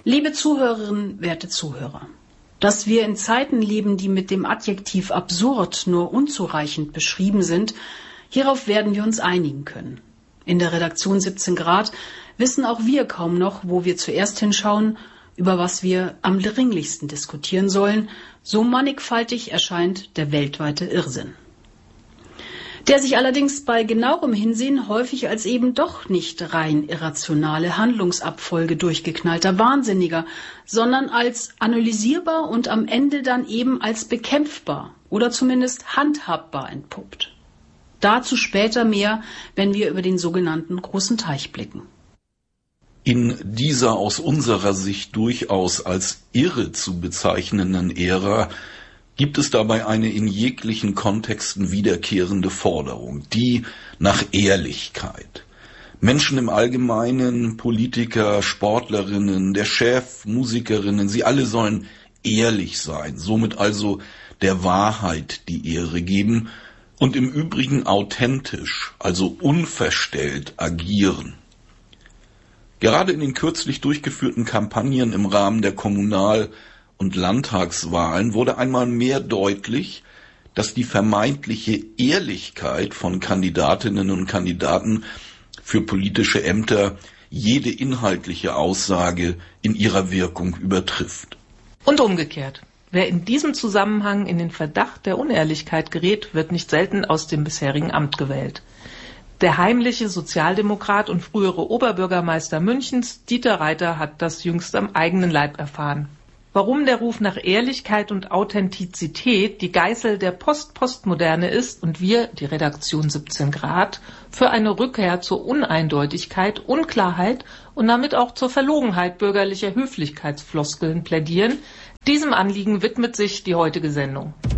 Liebe Zuhörerinnen, werte Zuhörer, dass wir in Zeiten leben, die mit dem Adjektiv absurd nur unzureichend beschrieben sind, hierauf werden wir uns einigen können. In der Redaktion 17 Grad wissen auch wir kaum noch, wo wir zuerst hinschauen, über was wir am dringlichsten diskutieren sollen, so mannigfaltig erscheint der weltweite Irrsinn. Der sich allerdings bei genauerem Hinsehen häufig als eben doch nicht rein irrationale Handlungsabfolge durchgeknallter Wahnsinniger, sondern als analysierbar und am Ende dann eben als bekämpfbar oder zumindest handhabbar entpuppt. Dazu später mehr, wenn wir über den sogenannten großen Teich blicken. In dieser aus unserer Sicht durchaus als irre zu bezeichnenden Ära gibt es dabei eine in jeglichen Kontexten wiederkehrende Forderung, die nach Ehrlichkeit. Menschen im Allgemeinen, Politiker, Sportlerinnen, der Chef, Musikerinnen, sie alle sollen ehrlich sein, somit also der Wahrheit die Ehre geben und im Übrigen authentisch, also unverstellt agieren. Gerade in den kürzlich durchgeführten Kampagnen im Rahmen der Kommunal- und Landtagswahlen wurde einmal mehr deutlich, dass die vermeintliche Ehrlichkeit von Kandidatinnen und Kandidaten für politische Ämter jede inhaltliche Aussage in ihrer Wirkung übertrifft. Und umgekehrt. Wer in diesem Zusammenhang in den Verdacht der Unehrlichkeit gerät, wird nicht selten aus dem bisherigen Amt gewählt. Der heimliche Sozialdemokrat und frühere Oberbürgermeister Münchens, Dieter Reiter, hat das jüngst am eigenen Leib erfahren. Warum der Ruf nach Ehrlichkeit und Authentizität die Geißel der Postmoderne ist und wir, die Redaktion 17 Grad, für eine Rückkehr zur Uneindeutigkeit, Unklarheit und damit auch zur Verlogenheit bürgerlicher Höflichkeitsfloskeln plädieren, diesem Anliegen widmet sich die heutige Sendung.